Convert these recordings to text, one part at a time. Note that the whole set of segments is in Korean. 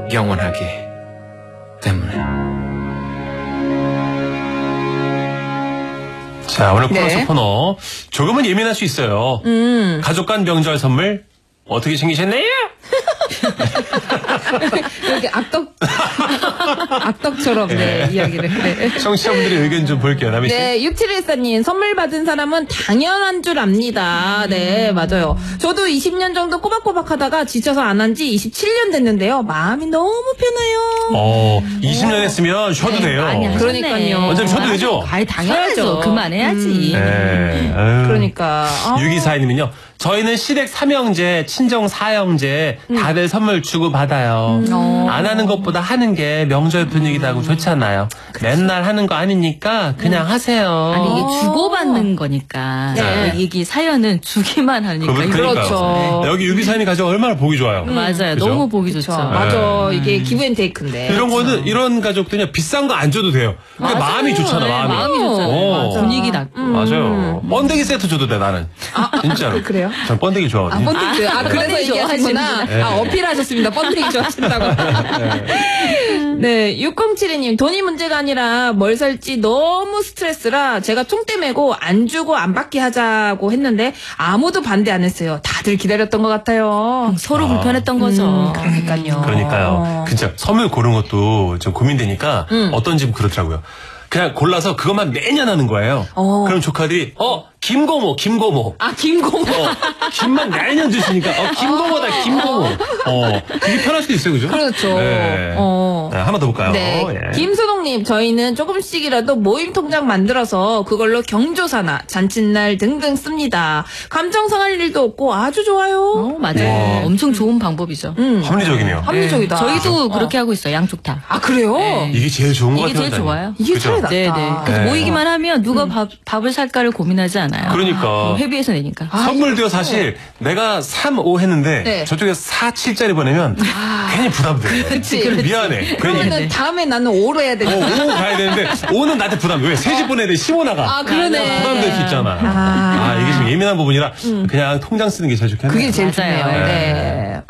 영원하기 때문에. 자, 오늘 코너 네. 소포너 조금은 예민할 수 있어요. 가족 간 명절 선물 어떻게 챙기셨나요? 이렇게 악덕처럼 네, 이야기를. 네. 청취자분들의 의견 좀 볼게요. 남희 씨. 네, 6714님, 선물 받은 사람은 당연한 줄 압니다. 네, 맞아요. 저도 20년 정도 꼬박꼬박 하다가 지쳐서 안 한 지 27년 됐는데요. 마음이 너무 편해요. 20년 했으면 쉬어도 돼요. 많이 하셨네. 그러니까요. 원장님 쉬어도 되죠? 아이, 당연하죠. 쉬어야죠. 그만해야지. 네. 아유. 그러니까. 6242님은요. 저희는 시댁 3형제, 친정 4형제 다들 선물 주고 받아요. 안 하는 것보다 하는 게 명절 분위기도 하고 좋잖아요. 맨날 하는 거 아니니까 그냥 하세요. 아니, 이게 주고받는 거니까. 네. 이게 사연은 주기만 하니까. 그렇죠. 여기 6242님 가족 얼마나 보기 좋아요. 맞아요. 그죠? 너무 보기 그쵸. 좋죠. 맞아. 이게 기브앤테이크인데. 이런 거는 이런 가족들은 비싼 거 안 줘도 돼요. 근데 맞아요. 마음이 좋잖아. 네, 마음이 좋잖아요. 맞아. 분위기 낫고. 맞아요. 번데기 세트 줘도 돼 나는. 진짜로. 그래요? 전 번데기 좋아하거든요. 번데기. 그래서 번데기 얘기하시구나. 좋아하시는구나. 어필하셨습니다. 번데기 좋아하신다고. 네, 6072님. 돈이 문제가 아니라 뭘 살지 너무 스트레스라 제가 총대 메고 안 주고 안 받게 하자고 했는데 아무도 반대 안 했어요. 다들 기다렸던 것 같아요. 서로 불편했던 거죠. 그러니까요. 그러니까요. 진짜 선물 고른 것도 좀 고민되니까 어떤 집 그렇더라고요. 그냥 골라서 그것만 매년 하는 거예요. 그럼 조카들이 김고모. 아, 김고모. 김만 매년 주시니까 김고모다 김고모. 그게 편할 수도 있어요, 그죠? 그렇죠. 네. 네, 한 번 더 볼까요? 네. 예. 김소동님, 저희는 조금씩이라도 모임 통장 만들어서 그걸로 경조사나 잔칫날 등등 씁니다. 감정 상할 일도 없고 아주 좋아요. 맞아요. 네. 엄청 좋은 방법이죠. 합리적이네요. 합리적이다. 저희도 그렇게 하고 있어요. 양쪽 다. 아, 그래요? 네. 이게 제일 좋은 것 이게 같아요. 제일 좋아요. 이게 그죠? 차이 났다. 네네. 그래서 네. 모이기만 하면 누가 밥을 살까를 고민하지 않아요. 그러니까. 회비에서 내니까. 선물도요, 사실 내가 3, 5 했는데 네. 저쪽에 4, 7짜리 보내면 괜히 부담돼. 그치. 미안해. 그러면은 네. 다음에 나는 5로 해야 되니까. 5 가야 되는데 5는 나한테 부담. 왜? 3집 보내야 돼. 15 나가. 아, 그러네. 부담될 수 있잖아. 이게 좀 예민한 부분이라 그냥 통장 쓰는 게 제일 좋겠네요. 그게 제일 맞아요. 좋네요. 네.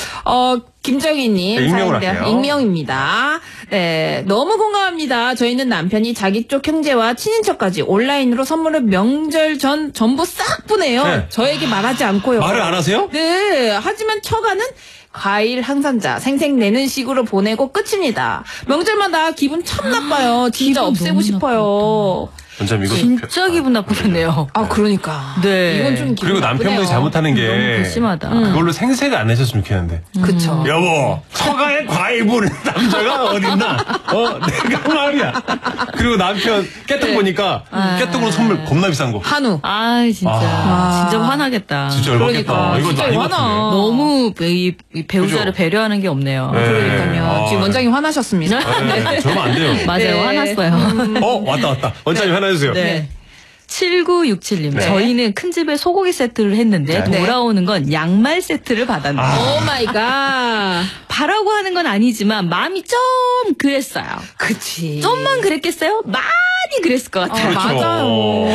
김정희님. 네, 익명으로 사연인데요. 할게요. 익명입니다. 네. 너무 공감합니다. 저희는 남편이 자기 쪽 형제와 친인척까지 온라인으로 선물을 명절 전 전부 싹 보내요. 네. 저에게 말하지 않고요. 말을 안 하세요? 네. 하지만 처가는 과일 항산자 생생 내는 식으로 보내고 끝입니다. 명절마다 기분 참 나빠요. 진짜 기분 없애고 너무 싶어요. 원장님 이거 진짜 기분 나쁘겠네요. 아, 그러니까. 네. 이건 좀 기분 그리고 남편분이 나쁘네요. 잘못하는 게 너무 괘씸하다. 그걸로 생색을 안 내셨으면 좋겠는데. 그쵸. 여보, 처가에 과일 보는 남자가 어딨나? 내가 말이야. 그리고 남편 깨떡 보니까 깨떡으로 선물 겁나 비싼 거. 한우. 아, 진짜. 진짜 화나겠다. 진짜 열받겠다. 그러니까. 이거 진짜 난리 화나. 같은데. 너무 이 배우자를 그죠? 배려하는 게 없네요. 네. 그러니까요. 지금 아. 원장님 화나셨습니다. 네, 저러면 안 돼요. 맞아요. 네. 화났어요. 왔다. 원장님 하나 해주세요. 네. 7967님. 네. 저희는 큰 집에 소고기 세트를 했는데 네. 돌아오는 건 양말 세트를 받았네요. 오 마이 갓. 바라고 하는 건 아니지만 마음이 좀 그랬어요. 그치. 좀만 그랬겠어요? 많이 그랬을 것 같아요. 그렇죠. 맞아요.